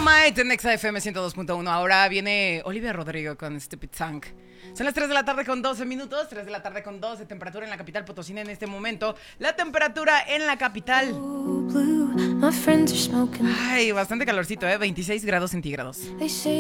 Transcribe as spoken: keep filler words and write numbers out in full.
Dynamite en Nexa F M ciento dos punto uno. Ahora viene Olivia Rodrigo con Stupid Song. Son las tres de la tarde con doce minutos. tres de la tarde con doce. Temperatura en la capital potosina en este momento. La temperatura en la capital. Ay, bastante calorcito, ¿eh? veintiséis grados centígrados.